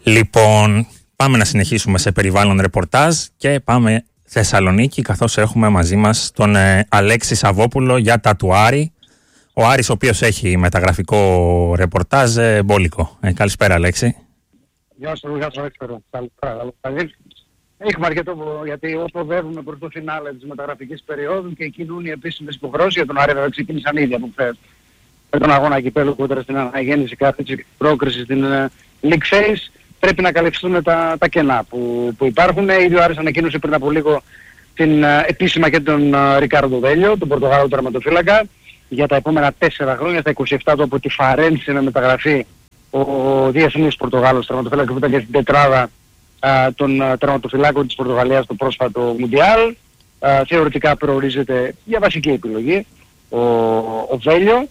Λοιπόν, πάμε να συνεχίσουμε σε περιβάλλον ρεπορτάζ και πάμε Θεσσαλονίκη, καθώς έχουμε μαζί μας τον Αλέξη Σαββόπουλο για τα του Άρη. Ο Άρης, ο οποίος έχει μεταγραφικό ρεπορτάζ μπόλικο. Καλησπέρα, Αλέξη. Γεια σου, Αλέξη. Έχουμε αρκετό, γιατί όσο οδεύουμε προς το φινάλε της μεταγραφικής περίοδου και κινούν οι επίσημες υποχρεώσεις για τον Άρη, βέβαια ξεκίνησαν ήδη από χθες με τον αγώνα κυπέλλου κόντρα στην αναγέννηση κάθε της πρόκρισης στην League Phase. Πρέπει να καλυφθούν τα κενά που υπάρχουν. Ήδη ο Άρης ανακοίνωσε πριν από λίγο επίσημα και τον Ρικάρντο Βέλιο, τον Πορτογάλο τερματοφύλακα, για τα επόμενα 4 χρόνια, στα 27 του από τη Φαρένσε με μεταγραφή ο διεθνής Πορτογάλος τερματοφύλακας που ήταν και στην τετράδα των τερματοφυλάκων της Πορτογαλίας στο πρόσφατο Μουντιάλ. Θεωρητικά προορίζεται για βασική επιλογή ο Βέλιο.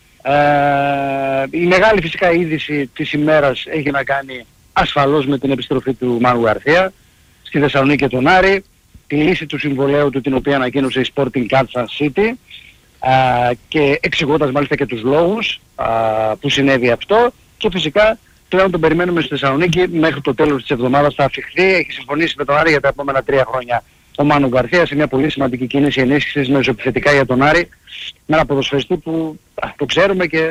Η μεγάλη φυσικά είδηση της ημέρας έχει να κάνει ασφαλώς με την επιστροφή του Μάνου Γαρθία στη Θεσσαλονίκη και τον Άρη, τη λύση του συμβολαίου του την οποία ανακοίνωσε η Sporting Kansas City και εξηγώντας μάλιστα και τους λόγους που συνέβη αυτό, και φυσικά πλέον τον περιμένουμε στη Θεσσαλονίκη μέχρι το τέλος της εβδομάδας. Θα αφιχθεί, έχει συμφωνήσει με τον Άρη για τα επόμενα 3 χρόνια ο Μάνου Γκαρθία σε μια πολύ σημαντική κίνηση ενίσχυσης μεσοεπιθετικά για τον Άρη, με ένα ποδοσφαιριστή που το ξέρουμε και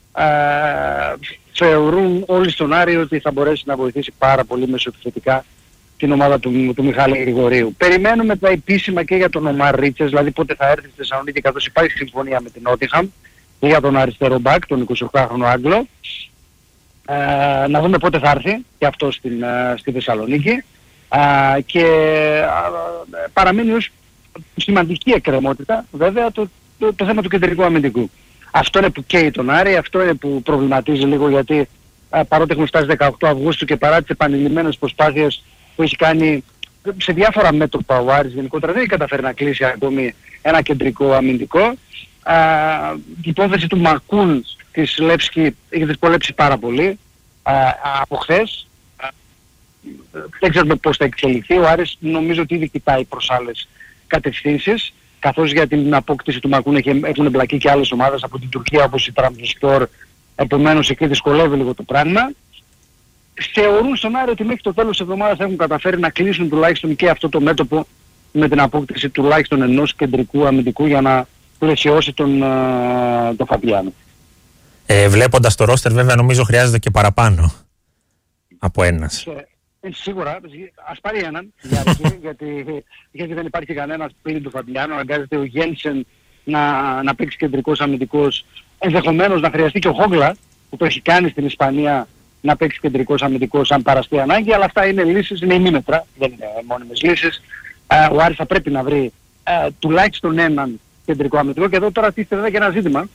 θεωρούν όλοι στον Άρη ότι θα μπορέσει να βοηθήσει πάρα πολύ μεσοεπιθετικά την ομάδα του Μιχάλη Γρηγορίου. Περιμένουμε τα επίσημα και για τον Ομάρ Ρίτσες, δηλαδή πότε θα έρθει στη Θεσσαλονίκη, καθώς υπάρχει συμφωνία με την Νότιχαμ και για τον αριστερό μπακ, τον 28χρονο Άγγλο. Να δούμε πότε θα έρθει και αυτό στη Θεσσαλονίκη. Και παραμένει ως σημαντική εκκρεμότητα βέβαια το θέμα του κεντρικού αμυντικού. Αυτό είναι που καίει τον Άρη, αυτό είναι που προβληματίζει λίγο, γιατί παρότι έχουμε φτάσει 18 Αυγούστου και παρά τις επανειλημμένες προσπάθειες που έχει κάνει σε διάφορα μέτωπα ο Άρης γενικότερα, δεν έχει καταφέρει να κλείσει ακόμη ένα κεντρικό αμυντικό. Η υπόθεση του Μακούν της Λεύσκη έχει δυσκολέψει πάρα πολύ από χθες. Δεν ξέρουμε πώς θα εξελιχθεί. Ο Άρης νομίζω ότι ήδη κοιτάει προς άλλες κατευθύνσεις, καθώς για την απόκτηση του Μακούν έχουν εμπλακεί και άλλες ομάδες από την Τουρκία όπως η Τραμπζονspor, επομένως εκεί δυσκολεύει λίγο το πράγμα. Θεωρούν στον Άρη ότι μέχρι το τέλος της εβδομάδας έχουν καταφέρει να κλείσουν τουλάχιστον και αυτό το μέτωπο με την απόκτηση τουλάχιστον ενός κεντρικού αμυντικού για να πλαισιώσει τον Φαμπιάνο. Βλέποντας το ρόστερ βέβαια νομίζω χρειάζεται και παραπάνω από ένας. Σίγουρα, ας πάρει έναν γιατί δεν υπάρχει κανένας πριν του Φαμπιάνο. Αναγκάζεται ο Γένσεν να παίξει κεντρικός αμυντικός. Ενδεχομένως να χρειαστεί και ο Χόγκλα που το έχει κάνει στην Ισπανία να παίξει κεντρικός αμυντικός αν παραστεί ανάγκη, αλλά αυτά είναι λύσεις, είναι ημίμετρα, δεν είναι μόνιμες λύσεις. Ο Άρης θα πρέπει να βρει τουλάχιστον έναν κεντρικό αμυντικό, και εδώ τώρα τίθεται βέβαια και ένα ζήτημα.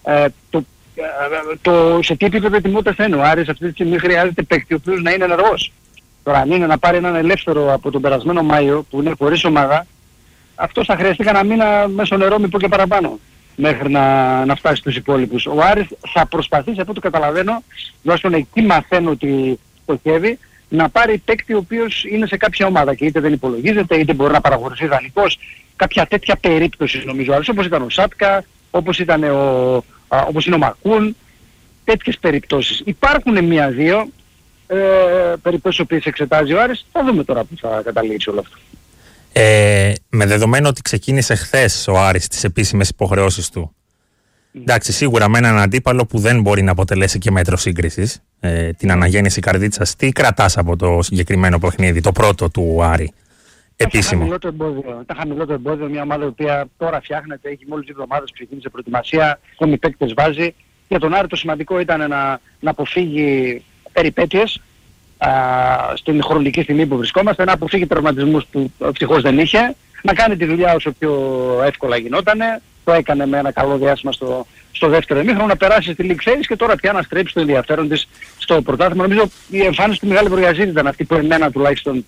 Σε τι επίπεδο ετοιμότητας θα είναι ο Άρης αυτή τη στιγμή? Χρειάζεται παίκτη ο οποίος να είναι ενεργός. Τώρα αν είναι να πάρει έναν ελεύθερο από τον περασμένο Μάιο που είναι χωρίς ομάδα, αυτός θα χρειαστεί κανένα μήνα μέσω νερό, μη πω και παραπάνω, μέχρι να φτάσει στους υπόλοιπους. Ο Άρης θα προσπαθήσει, από ό,τι καταλαβαίνω, τουλάχιστον εκεί μαθαίνω ότι στοχεύει, να πάρει παίκτη ο οποίος είναι σε κάποια ομάδα και είτε δεν υπολογίζεται είτε μπορεί να παραχωρηθεί δανεικός. Κάποια τέτοια περίπτωση νομίζω, όπως ήταν ο Σάτκα, όπως είναι ο Μακούν, τέτοιες περιπτώσεις. Υπάρχουν μία-δύο περιπτώσεις οποίες εξετάζει ο Άρης. Θα δούμε τώρα που θα καταλήξει όλο αυτό. Με δεδομένο ότι ξεκίνησε χθες ο Άρης τις επίσημες υποχρεώσεις του, εντάξει, σίγουρα με έναν αντίπαλο που δεν μπορεί να αποτελέσει και μέτρο σύγκρισης, την αναγέννηση Καρδίτσας, τι κρατάς από το συγκεκριμένο παιχνίδι, το πρώτο του Άρη? Επίσημο. Τα χαμηλότερο εμπόδιο, μια ομάδα η οποία τώρα φτιάχνεται, έχει μόλις 2 εβδομάδες που ξεκίνησε προετοιμασία, ακόμη παίκτες βάζει. Για τον Άρη το σημαντικό ήταν να αποφύγει περιπέτειες στην χρονική στιγμή που βρισκόμαστε, να αποφύγει τραυματισμούς που ευτυχώς δεν είχε, να κάνει τη δουλειά όσο πιο εύκολα γινότανε. Το έκανε με ένα καλό διάστημα στο δεύτερο ημίχρονο, να περάσει στη League Phase και τώρα πια να στρέψει το ενδιαφέρον της στο πρωτάθλημα. Νομίζω η εμφάνιση του Μιχάλη Βουργιαζίδη ήταν αυτή που εμένα τουλάχιστον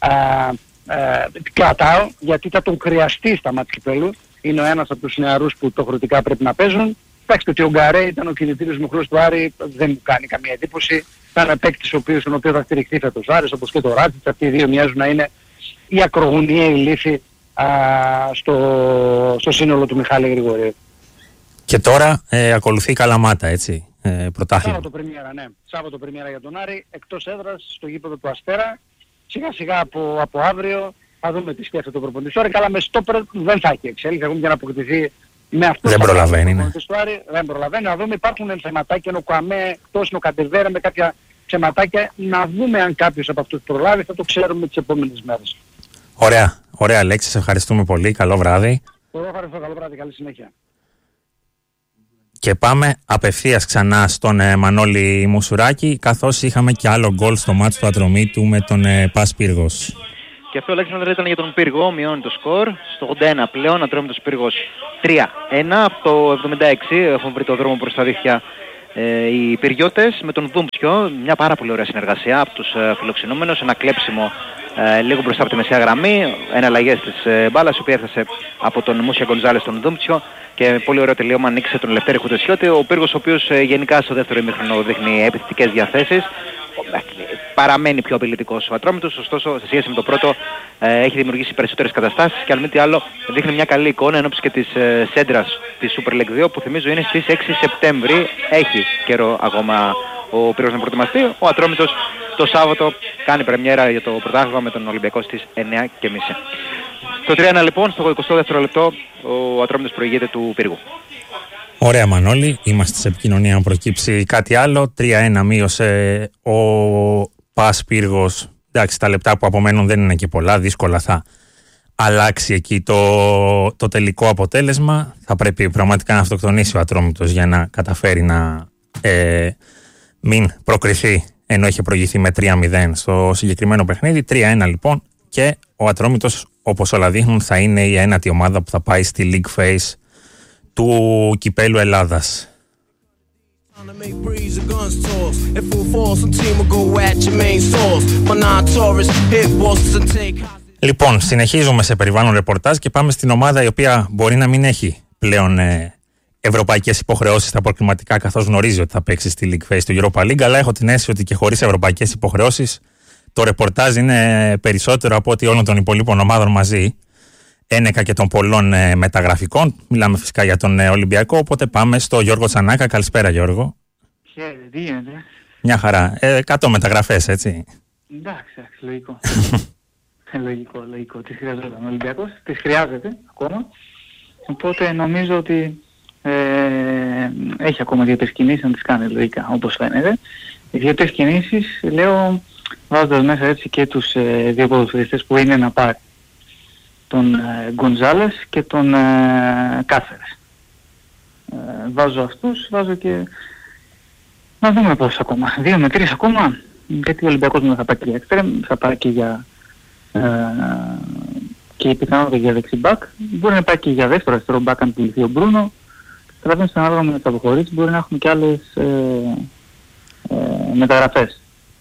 κρατάω, γιατί θα τον χρειαστεί στα μάτια κυπέλλου. Είναι ο ένας από τους νεαρούς που τοχρητικά πρέπει να παίζουν. Εντάξει, ότι ο Γκαρέ ήταν ο κινητήριος μοχλός του Άρη δεν μου κάνει καμία εντύπωση. Θα είναι παίκτης ο οποίος θα στηριχθεί φέτος Άρης, όπως και το Ράτζιτς. Αυτοί οι δύο μοιάζουν να είναι η ακρογωνιαία λύθη στο σύνολο του Μιχάλη Γρηγορίου. Και τώρα ακολουθεί η Καλαμάτα, έτσι. πρωτάθλημα. Σάββατο πρεμιέρα για τον Άρη, εκτός έδρας, στο γήπεδο του Αστέρα. Σιγά σιγά από αύριο θα δούμε τι σκέφτεται ο προπονητής. Τώρα καλά με στόπερ δεν θα έχει εξέλιξη, έχουμε για να αποκτηθεί με αυτό. Δεν προλαβαίνει, ναι. Δεν προλαβαίνει, να δούμε, υπάρχουν θεματάκια, ο Κουαμέ, εκτός ο Καντεβέρα με κάποια θεματάκια, να δούμε αν κάποιος από αυτούς προλάβει, θα το ξέρουμε τις επόμενες μέρες. Ωραία Αλέξη, σε ευχαριστούμε πολύ, καλό βράδυ. Εγώ ευχαριστώ, καλό βράδυ, καλή συνέχεια. Και πάμε απευθείας ξανά στον Μανώλη Μουσουράκη, καθώς είχαμε και άλλο γκολ στο μάτσο του Ατρομήτου με τον Πας Πύργος. Και αυτό Αλέξανδρε ήταν για τον Πύργο, μειώνει το σκορ στο 81 πλέον, Ατρόμητος Πύργος 3-1. Από το 76 έχουν βρει το δρόμο προς τα δίχτυα οι Πυριώτες με τον Δούμψιο, μια πάρα πολύ ωραία συνεργασία από τους φιλοξενούμενους, ένα κλέψιμο λίγο μπροστά από τη μεσαία γραμμή, ένα αλλαγές της μπάλας, η οποία έφτασε από τον Μούσια Γκονζάλες στον Δούμψιο και πολύ ωραίο τελείωμα ανοίξε τον Λευτέρη Χουτεσιώτη. Ο Πύργος, ο οποίος γενικά στο δεύτερο ημίχρονο δείχνει επιθετικές διαθέσεις, παραμένει πιο απειλητικός ο Ατρόμητος, ωστόσο σε σχέση με το πρώτο έχει δημιουργήσει περισσότερες καταστάσεις και αν μη τι άλλο δείχνει μια καλή εικόνα ενώπιση και της σέντρας της Super League 2 που θυμίζω είναι στις 6 Σεπτέμβρη. Έχει καιρό ακόμα ο Πύργος να προετοιμαστεί. Ο Ατρόμητος το Σάββατο κάνει πρεμιέρα για το πρωτάθλημα με τον Ολυμπιακό στις 9:30. Το 3-1 λοιπόν, στο 22ο λεπτό ο Ατρόμητος προηγείται του Πύργου. Ωραία Μανώλη, είμαστε σε επικοινωνία αν προκύψει κάτι άλλο. 3-1 μείωσε ο Πας Πύργος. Εντάξει, τα λεπτά που απομένουν δεν είναι και πολλά, δύσκολα θα αλλάξει εκεί το τελικό αποτέλεσμα. Θα πρέπει πραγματικά να αυτοκτονήσει ο Ατρόμητος για να καταφέρει να μην προκριθεί, ενώ είχε προηγηθεί με 3-0 στο συγκεκριμένο παιχνίδι. 3-1 λοιπόν, και ο Ατρόμητος, όπως όλα δείχνουν, θα είναι η ένατη ομάδα που θα πάει στη League Phase του Κυπέλλου Ελλάδας. Λοιπόν, συνεχίζουμε σε περιβάλλον ρεπορτάζ και πάμε στην ομάδα η οποία μπορεί να μην έχει πλέον ευρωπαϊκές υποχρεώσεις στα προκριματικά, καθώς γνωρίζει ότι θα παίξει στη League Phase του Europa League, αλλά έχω την αίσθηση ότι και χωρίς ευρωπαϊκές υποχρεώσεις το ρεπορτάζ είναι περισσότερο από ό,τι όλων των υπολείπων ομάδων μαζί, ένεκα και των πολλών μεταγραφικών. Μιλάμε φυσικά για τον Ολυμπιακό, οπότε πάμε στο Γιώργο Τσανάκα. Καλησπέρα Γιώργο. Χαίρετε, τι γίνεται? Μια χαρά. 100 μεταγραφές, έτσι. Εντάξει, λογικό. Λογικό. Τις χρειαζόταν ο Ολυμπιακός, τις χρειάζεται ακόμα. Οπότε νομίζω ότι έχει ακόμα 2-3 κινήσεις να τις κάνει λογικά, όπως φαίνεται. Οι 2-3 κινήσεις, λέω, βάζοντας μέσα έτσι και τους δύο ποδοσφαιριστές που είναι να πάρει. Τον Γκονζάλες και τον Κάφερες. Βάζω αυτούς, βάζω και... να δούμε πώς ακόμα. 2 με 3 ακόμα, γιατί ο Ολυμπιακός μου θα πάει και για εξτρέμ, θα πάει και για... και η πιθανότητα για δεξιμπάκ. Μπορεί να πάει και για δεύτερο αριστερό μπάκ αν πουληθεί ο Μπρούνο. Καταλαβαίνεις, ανάλογα με τις αποχωρήσεις μπορεί να έχουμε και άλλες μεταγραφές.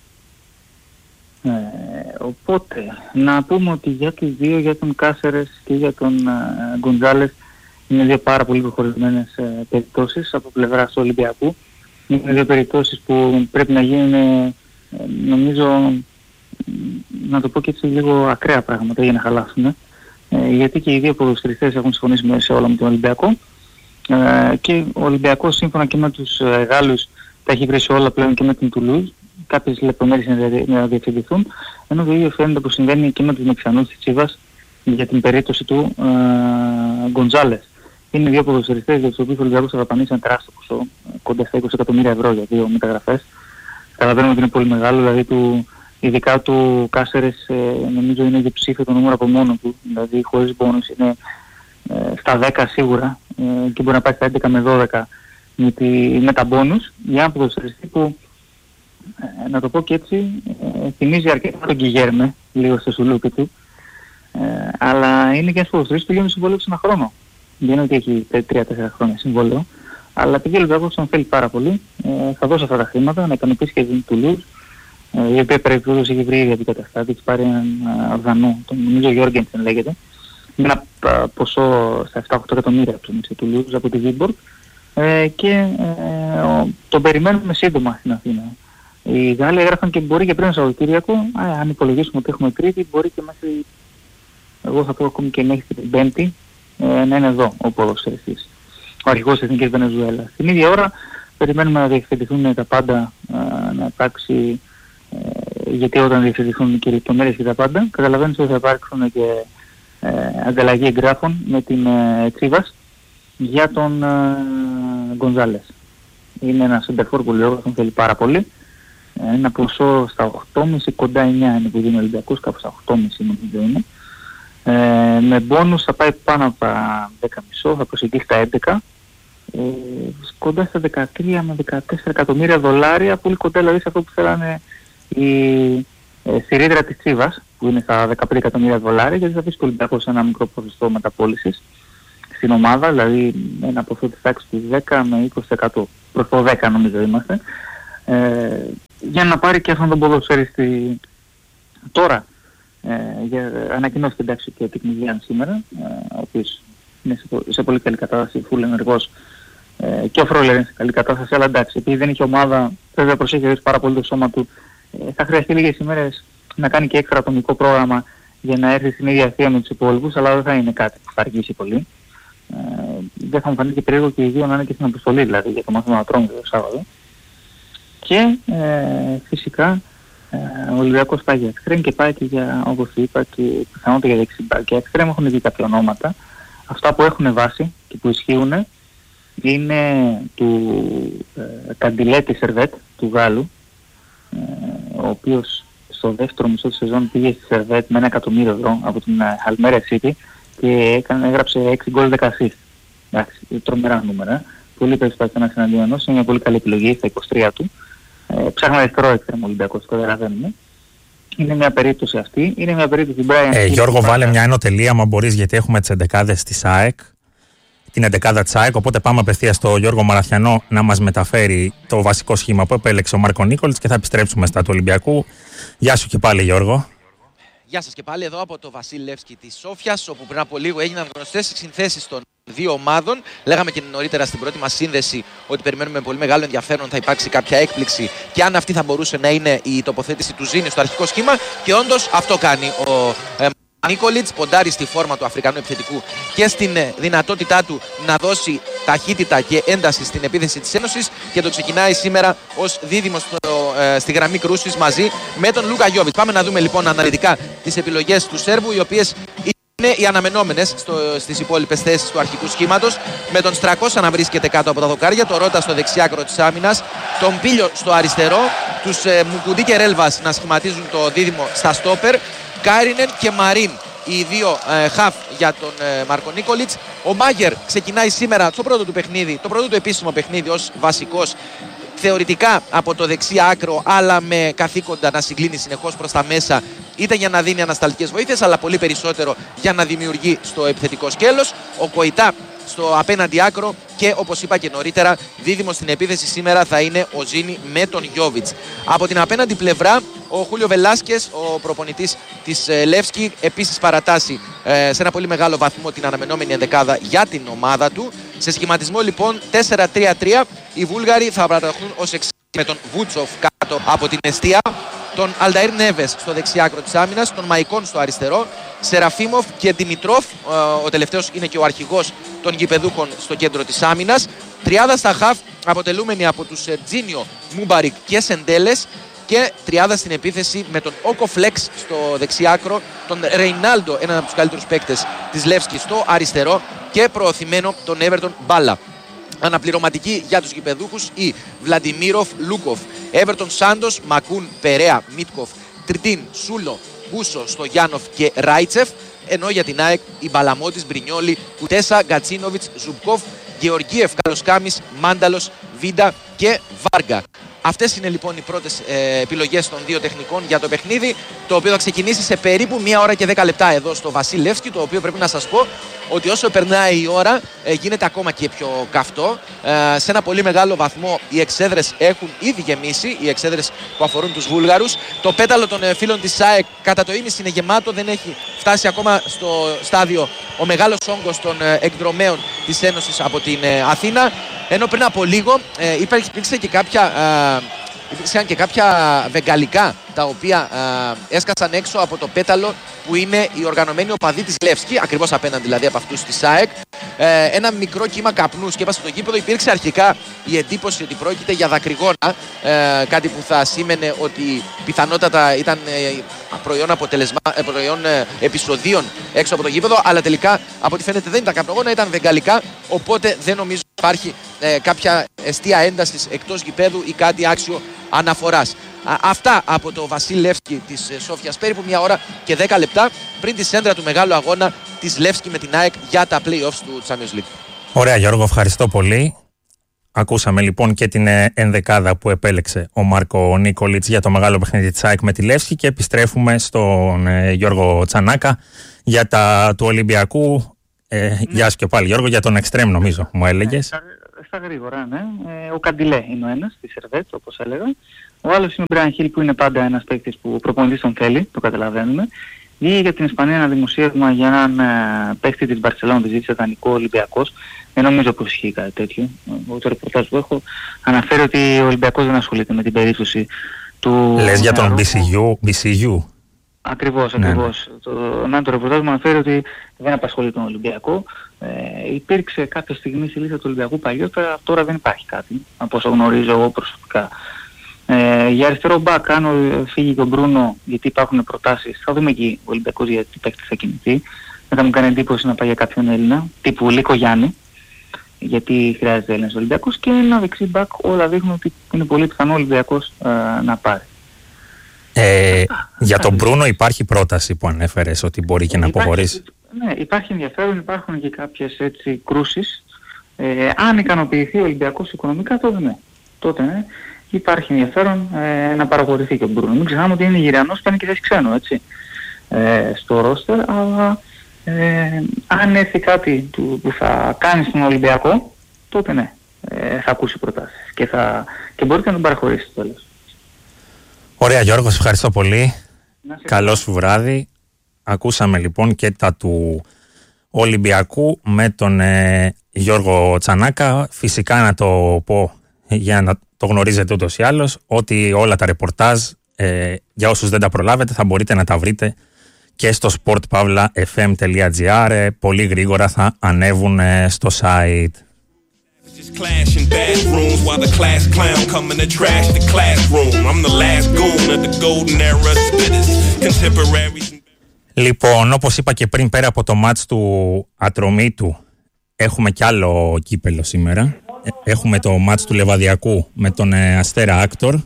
Οπότε, να πούμε ότι για τους δύο, για τον Κάσερες και για τον Γκοντζάλες, είναι δύο πάρα πολύ προχωρημένες περιπτώσεις από πλευράς του Ολυμπιακού. Είναι δύο περιπτώσεις που πρέπει να γίνουν, νομίζω, να το πω και έτσι λίγο ακραία πράγματα για να χαλάσουν. Γιατί και οι δύο ποδοσφαιριστές έχουν συμφωνήσει σε όλα με τον Ολυμπιακό. Και ο Ολυμπιακός σύμφωνα και με τους Γάλλους τα έχει βρει σε όλα πλέον και με την Τουλούζ. Κάποιες λεπτομέρειες να διευθυντηθούν, ενώ το ίδιο φαίνεται που συμβαίνει και με τους Μεξιανούς της Τσίβας για την περίπτωση του Γκοντζάλες. Είναι δύο ποδοσφαιριστές για τους οποίους ο Ολυμπιακός θα δαπανίσει ένα τεράστιο ποσό, κοντά στα 20 εκατομμύρια ευρώ για δύο μεταγραφές. Καταλαβαίνουμε ότι είναι πολύ μεγάλο, δηλαδή ειδικά του Κάσερες νομίζω είναι διψήφιο το νούμερο από μόνο του, δηλαδή χωρίς μπόνους είναι στα 10 σίγουρα και μπορεί να πάει στα 11 με 12 με τα μπόνους, για ένα ποδοσφαιριστή που να το πω και έτσι, θυμίζει αρκετά τον Γκιγέρμε, λίγο στο σουλούπι του, αλλά είναι και ένας ποδοσφαιριστής που γίνει συμβόλαιο σε ένα χρόνο. Δεν είναι ότι έχει 3-4 χρόνια συμβόλαιο, αλλά επειδή ο Ολυμπιακός τον θέλει πάρα πολύ, θα δώσει αυτά τα χρήματα, να ικανοποιήσει και την Τουλούζ, η οποία περιπτώσεις έχει βρει ήδη αντικαταστάτη, έχει πάρει έναν Αφγανό, τον νομίζω Γιώργενσεν λέγεται, με ένα ποσό στα 7-8 εκατομμύρια από την Τουλούζ από τη Βίμπορκ, και τον περιμένουμε σύντομα στην Αθήνα. Οι Γάλλοι έγραφαν και μπορεί και πριν το Σαββατοκύριακο, αν υπολογίσουμε ότι έχουμε Τρίτη, μπορεί και μέχρι, εγώ θα πω ακόμη και μέχρι την Πέμπτη, να είναι εδώ ο ποδοσφαιριστής, ο αρχηγός της Εθνικής Βενεζουέλας. Την ίδια ώρα περιμένουμε να διευθετηθούν τα πάντα, να υπάρξει, γιατί όταν διευθετηθούν και λεπτομέρειες και τα πάντα, καταλαβαίνεις ότι θα υπάρξουν και ανταλλαγή εγγράφων με την Τσίβας για τον Γκονζάλες. Είναι ένα σεντερφόρ που λέω, τον θέλει πάρα πολύ. Ένα ποσό στα 8,5 κοντά 9 είναι που δίνει ο Ολυμπιακός, κάπου στα 8,5 νομίζω είναι. Με μπόνους θα πάει πάνω από τα 10,5, θα προσεγγίσει τα 11. Κοντά στα 13 με 14 εκατομμύρια δολάρια, πολύ κοντά δηλαδή σε αυτό που θέλανε η θηρίδρα της Τσίβας, που είναι στα 15 εκατομμύρια δολάρια, γιατί θα αφήσει το Ολυμπιακό σε ένα μικρό ποσοστό μεταπώλησης στην ομάδα, δηλαδή ένα ποσό της τάξης του 10 με 20%, προς το 10 νομίζω είμαστε, για να πάρει και αυτόν τον ποδοσφαιριστή. Τώρα ανακοινώθηκε εντάξει και ο Τικνιζιάν σήμερα, ο οποίος είναι σε πολύ καλή κατάσταση, φουλ ενεργός, και ο Φρόλερ είναι σε καλή κατάσταση, αλλά εντάξει, επειδή δεν είχε ομάδα, πρέπει να προσέχει πάρα πολύ το σώμα του, θα χρειαστεί λίγες ημέρες να κάνει και έξτρα ατομικό πρόγραμμα για να έρθει στην ίδια θεία με τους υπόλοιπους, αλλά δεν θα είναι κάτι που θα αργήσει πολύ. Δεν θα μου φανεί και περίεργο και οι δύο να είναι και στην αποστολή, δηλαδή για το μάθημα να τρώμε το Σάββατο. Και φυσικά ο Ολυμπιακός πάει για εξτρέμ και πάει και για, όπως είπα, και πιθανότητα για δεξιμπάκ. Και εξτρέμ έχουν δει κάποια ονόματα. Αυτά που έχουν βάση και που ισχύουν είναι του Καντιλέτη Σερβέτ, του Γάλλου, ο οποίος στο δεύτερο μισό της σεζόν πήγε στη Σερβέτ με 1 εκατομμύριο ευρώ από την Αλμέρα City και έγραψε 6 γκολ 10 assist. Εντάξει, τρομερά νούμερα. Πολύ περισσότερο ένα εναντίον ενός, είναι μια πολύ καλή επιλογή στα 23 του. Ψάχνω αριστερό εξτρέμ Ολυμπιακός, το καταλαβαίνουμε. Είναι μια περίπτωση αυτή. Είναι μια περίπτωση του Brian. Γιώργο, βάλε μια ενωτελεία, μα μπορείς, γιατί έχουμε τις 11 της ΑΕΚ. Την 11 της ΑΕΚ. Οπότε πάμε απευθείας στο Γιώργο Μαραθιανό να μας μεταφέρει το βασικό σχήμα που επέλεξε ο Μάρκο Νίκολιτς και θα επιστρέψουμε στα του Ολυμπιακού. Γεια σου και πάλι, Γιώργο. Γεια σας και πάλι εδώ από το Βασίλη Λεύσκι της Σόφιας, όπου πριν από λίγο έγιναν γνωστές οι συνθέσεις των δύο ομάδων. Λέγαμε και νωρίτερα στην πρώτη μας σύνδεση ότι περιμένουμε με πολύ μεγάλο ενδιαφέρον θα υπάρξει κάποια έκπληξη και αν αυτή θα μπορούσε να είναι η τοποθέτηση του Ζήνη στο αρχικό σχήμα. Και όντως αυτό κάνει ο Νίκολιτς, ποντάρει στη φόρμα του Αφρικανού επιθετικού και στην δυνατότητά του να δώσει ταχύτητα και ένταση στην επίθεση της Ένωσης και το ξεκινάει σήμερα ως δίδυμο στη γραμμή κρούσης μαζί με τον Λούκα Γιόβιτς. Πάμε να δούμε λοιπόν αναλυτικά τις επιλογές του Σέρβου, οι οποίες είναι οι αναμενόμενες στις υπόλοιπες θέσεις του αρχικού σχήματος, με τον Στρακώσα να βρίσκεται κάτω από τα δοκάρια, το Ρότα στο δεξιάκρο της άμυνας, τον Πίλιο στο αριστερό, τους Μουκουντή και Ρέλβας να σχηματίζουν το δίδυμο στα στόπερ, Κάρινεν και Μαρίν οι δύο χαφ για τον Μάρκο Νίκολιτς. Ο Μάγερ ξεκινάει σήμερα το πρώτο του παιχνίδι, το πρώτο του επίσημο παιχνίδι ως βασικός, θεωρητικά από το δεξί άκρο, αλλά με καθήκοντα να συγκλίνει συνεχώς προς τα μέσα, είτε για να δίνει ανασταλτικές βοήθειες, αλλά πολύ περισσότερο για να δημιουργεί στο επιθετικό σκέλος. Ο Κοϊτά στο απέναντι άκρο και, όπως είπα και νωρίτερα, δίδυμο στην επίθεση σήμερα θα είναι ο Ζήνη με τον Γιόβιτς. Από την απέναντι πλευρά, ο Χούλιο Βελάσκες, ο προπονητής της Λεύσκι, επίσης παρατάσσει σε ένα πολύ μεγάλο βαθμό την αναμενόμενη ενδεκάδα για την ομάδα του. Σε σχηματισμό λοιπόν 4-3-3, οι Βούλγαροι θα παραταχθούν ως εξής, με τον Βούτσοφ κάτω από την εστία, τον Αλταΐρ Νέβες στο δεξιάκρο της άμυνας, τον Μαϊκόν στο αριστερό, Σεραφίμοφ και Δημητρόφ, ο τελευταίος είναι και ο αρχηγός των γηπεδούχων στο κέντρο της άμυνας. Τριάδα στα χαφ αποτελούμενη από τους Τζίνιο, Μούμπαρικ και Σεντέλες, και τριάδα στην επίθεση με τον Όκο Φλεξ στο δεξιάκρο, τον Ρεϊνάλντο, έναν από τους καλύτερους παίκτες της Λεύσκη, στο αριστερό και προωθημένο τον Έβερτον Μπάλα. Αναπληρωματική για τους γηπεδούχους η Βλαντιμίροφ, Λούκοφ, Έβερτον Σάντος, Μακούν, Περέα, Μίτκοφ, Τριτίν, Σούλο, Μπούσο, Στογιάνοφ και Ράιτσεφ. Ενώ για την ΑΕΚ η Μπαλαμότης, Μπρινιόλη, Κουτέσα, Γκατσίνοβιτς, Ζουμπκόφ, Γεωργίεφ, Καλοσκάμις, Μάνταλος, Βίντα και Βάργα. Αυτές είναι λοιπόν οι πρώτες επιλογές των δύο τεχνικών για το παιχνίδι, το οποίο θα ξεκινήσει σε περίπου 1 ώρα και 10 λεπτά εδώ στο Βασίλη Λεύσκι, το οποίο πρέπει να σας πω ότι όσο περνάει η ώρα γίνεται ακόμα και πιο καυτό. Σε ένα πολύ μεγάλο βαθμό οι εξέδρες έχουν ήδη γεμίσει, οι εξέδρες που αφορούν τους Βούλγαρους. Το πέταλο των φίλων της ΑΕΚ κατά το ήμιση είναι γεμάτο, δεν έχει φτάσει ακόμα στο στάδιο ο μεγάλος όγκος των εκδρομέων της Ένωσης από την Αθήνα. Ενώ πριν από λίγο υπήρξαν και κάποια βεγγαλικά τα οποία έσκασαν έξω από το πέταλο που είναι οι οργανωμένοι οπαδοί της Λεύσκη, ακριβώς απέναντι δηλαδή από αυτούς της ΑΕΚ, ένα μικρό κύμα καπνού σκέπασε το γήπεδο. Υπήρξε αρχικά η εντύπωση ότι πρόκειται για δακρυγόνα, κάτι που θα σήμαινε ότι πιθανότατα ήταν προϊόν επεισοδίων έξω από το γήπεδο, αλλά τελικά από ό,τι φαίνεται δεν ήταν καπνογόνα, ήταν βεγγαλικά, οπότε δεν νομίζω υπάρχει κάποια εστία έντασης εκτός γηπέδου ή κάτι άξιο αναφοράς. Αυτά από το Βασίλ Λεύσκι της Σόφιας, περίπου 1 ώρα και 10 λεπτά πριν τη σέντρα του μεγάλου αγώνα της Λεύσκι με την ΑΕΚ για τα play-offs του Champions League. Ωραία Γιώργο, ευχαριστώ πολύ. Ακούσαμε λοιπόν και την ενδεκάδα που επέλεξε ο Μάρκο Νίκολιτς για το μεγάλο παιχνίδι της ΑΕΚ με τη Λεύσκι και επιστρέφουμε στον Γιώργο Τσανάκα για τα του Ολυμπιακού. Γεια σου και πάλι Γιώργο, για τον Εκστρέμ νομίζω μου έλεγες. Στα γρήγορα, ναι. Ο Καντιλέ είναι ο ένας, της Σερβέτς όπως έλεγα. Ο άλλος είναι ο Μπράιν Χιλ που είναι πάντα ένας παίκτης που ο προπονητής τον θέλει, το καταλαβαίνουμε. Ή για την Ισπανία ένα δημοσίευμα για έναν παίκτη της Μπαρσελόνα, τη ζήτησε δανεικό Ολυμπιακός. Δεν νομίζω πως ισχύει κάτι τέτοιο. Το ρεπορτάζ που έχω αναφέρει ότι ο Ολυμπιακός δεν ασχολείται με την περίπτωση του... Λες για τον BCU. Ακριβώς. Ναι. Το ρεπορτάζ μου αναφέρει ότι δεν απασχολεί τον Ολυμπιακό. Υπήρξε κάποια στιγμή στη λίστα του Ολυμπιακού παλιότερα, τώρα δεν υπάρχει κάτι, από όσο γνωρίζω εγώ προσωπικά. Για αριστερό μπακ, αν φύγει τον Μπρούνο, γιατί υπάρχουν προτάσεις, θα δούμε εκεί ο Ολυμπιακός γιατί παίκτη θα κινηθεί. Δεν θα μου κάνει εντύπωση να πάει για κάποιον Έλληνα, τύπου Λίκο Γιάννη, γιατί χρειάζεται Έλληνας Ολυμπιακός. Και ένα δεξί μπακ, όλα δείχνουν ότι είναι πολύ πιθανό ο Ολυμπιακός να πάρει. Για τον Μπρούνο υπάρχει πρόταση που ανέφερες ότι μπορεί και να αποχωρήσει. Ναι, υπάρχει ενδιαφέρον, υπάρχουν και κάποιες έτσι κρούσεις. Αν ικανοποιηθεί ο Ολυμπιακός οικονομικά, τότε ναι. Υπάρχει ενδιαφέρον να παραχωρηθεί και ο Μπρούνο. Μην ξεχνάμε ότι είναι Νιγηριανός, παίρνει και θέση ξένο, έτσι, στο ρόστερ, αλλά αν έρθει κάτι που θα κάνει στον Ολυμπιακό, τότε ναι, θα ακούσει προτάσεις και μπορεί και να τον παραχωρήσει στο τέλος. Ωραία Γιώργο, σε ευχαριστώ πολύ. Καλό σου βράδυ. Ακούσαμε λοιπόν και τα του Ολυμπιακού με τον Γιώργο Τσανάκα. Φυσικά να το πω για να το γνωρίζετε ούτως ή άλλως, ότι όλα τα ρεπορτάζ για όσους δεν τα προλάβετε θα μπορείτε να τα βρείτε και στο sportpavlafm.gr. Πολύ γρήγορα θα ανέβουν στο site. Clashing bathrooms while the class clown coming to trash the classroom. I'm the last goon of the golden era spitters, contemporaries. Λοιπόν, όπως είπα και πριν, πέρα από το μάτς του Ατρομήτου, έχουμε κι άλλο κύπελο σήμερα. Έχουμε το μάτς του Λεβαδιακού με τον Αστέρα Άκτορ.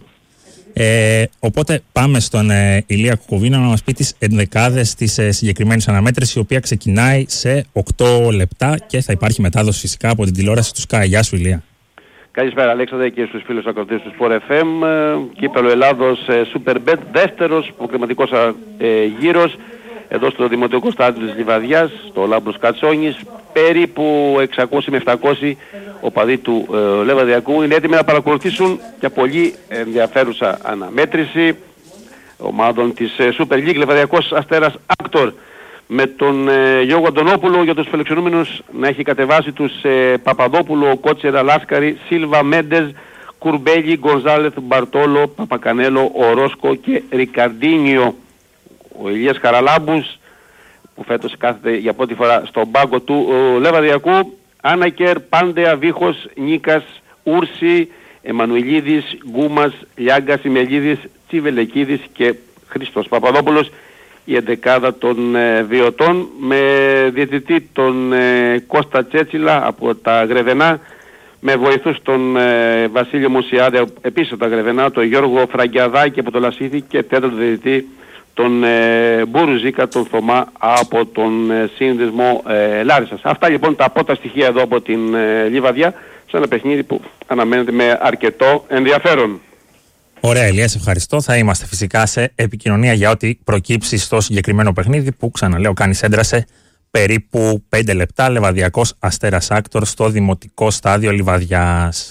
Οπότε πάμε στον Ηλία Κουκοβίνα να μας πει τις ενδεκάδες της συγκεκριμένης αναμέτρησης, η οποία ξεκινάει σε 8 λεπτά και θα υπάρχει μετάδοση φυσικά από την τηλεόραση του Sky. Γεια σου Ηλία. Καλησπέρα Αλέξανδρε και στους φίλους ακροτές του Sport FM. Κύπελλο Ελλάδος Superbet, δεύτερος προκριματικός γύρος εδώ στο Δημοτικό Στάδιο της Λιβαδιάς, στο Λάμπρος Κατσόνης. Περίπου 600 με 700 οπαδοί του Λεβαδιακού είναι έτοιμοι να παρακολουθήσουν για πολύ ενδιαφέρουσα αναμέτρηση ομάδων της Super League. Λεβαδιακός Αστέρας Άκτορ με τον Γιώργο Αντωνόπουλο για τους φιλοξενούμενους να έχει κατεβάσει τους Παπαδόπουλο, Κότσερα, Λάσκαρη, Σίλβα, Μέντες, Κουρμπέλη, Γκονζάλεθ, Μπαρτόλο, Παπακανέλο, Ορόσκο και Ρικαρντίνιο. Ο Ηλίας Χαραλάμπους που φέτος κάθεται για πρώτη φορά στον πάγκο του Λεβαδιακού. Άνακερ, Πάντεα, Βίχος, Νίκας, Ούρση, Εμμανουηλίδης, Γκούμας, Λιάγκας, Ημελίδης, Τσιβελεκίδης και Χρήστος Παπαδόπουλος. Η εντεκάδα των βιωτών με διαιτητή τον Κώστα Τσέτσιλα από τα Γρεβενά, με βοηθούς τον Βασίλειο Μουσιάδη επίσης από τα Γρεβενά, τον Γιώργο Φραγκιαδάκη από το Λασίθι και τέταρτο διαιτητή τον Μπουρουζίκα, τον Θωμά από τον σύνδεσμο Λάρισσας. Αυτά λοιπόν τα πρώτα στοιχεία εδώ από την Λιβαδιά σε ένα παιχνίδι που αναμένεται με αρκετό ενδιαφέρον. Ωραία Ηλία, σε ευχαριστώ. Θα είμαστε φυσικά σε επικοινωνία για ό,τι προκύψει στο συγκεκριμένο παιχνίδι που, ξαναλέω, κάνει σέντρα σε περίπου 5 λεπτά. Λεβαδιακός Αστέρας Άκτορ στο Δημοτικό Στάδιο Λιβαδιάς.